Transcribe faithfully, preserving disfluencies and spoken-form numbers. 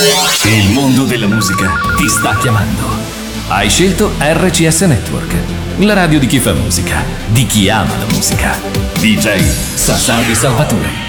Il mondo della musica ti sta chiamando. Hai scelto R C S Network, la radio di chi fa musica, di chi ama la musica. D J Sassari Salvatore.